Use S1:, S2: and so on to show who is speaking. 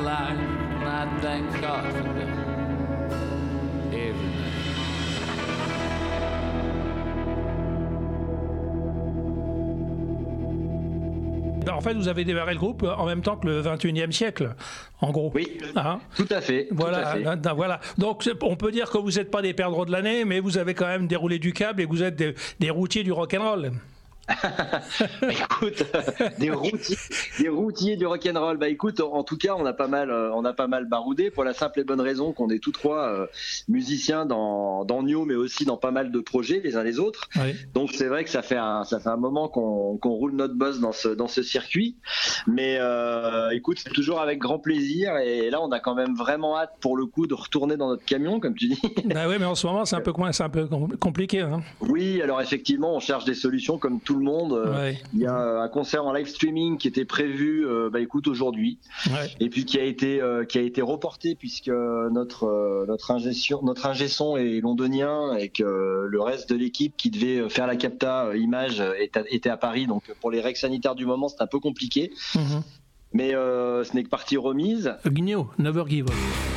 S1: life, and I thank God for them every night.
S2: En fait, vous avez démarré le groupe en même temps que le 21e siècle, en gros.
S3: Oui, tout à fait.
S2: Voilà,
S3: tout à fait.
S2: Voilà. Donc, on peut dire que vous n'êtes pas des perdreaux de l'année, mais vous avez quand même déroulé du câble et que vous êtes des routiers du rock'n'roll.
S3: Écoute, des routiers du rock'n'roll. Bah écoute, en tout cas, on a pas mal baroudé pour la simple et bonne raison qu'on est tous trois musiciens dans Nio, mais aussi dans pas mal de projets les uns les autres.
S2: Oui.
S3: Donc c'est vrai que ça fait un moment qu'on roule notre boss dans ce circuit. Mais écoute, c'est toujours avec grand plaisir. Et là, on a quand même vraiment hâte pour le coup de retourner dans notre camion, comme tu dis.
S2: Bah oui, mais en ce moment, c'est un peu compliqué. Hein.
S3: Oui, alors effectivement, on cherche des solutions comme tout le monde.
S2: Ouais.
S3: Il y a un concert en live streaming qui était prévu écoute, aujourd'hui, et puis qui a été reporté puisque notre ingé son est londonien et que le reste de l'équipe qui devait faire la capta image était à Paris, donc pour les règles sanitaires du moment c'est un peu compliqué. Mais ce n'est que partie remise.
S2: Gnio, never give up.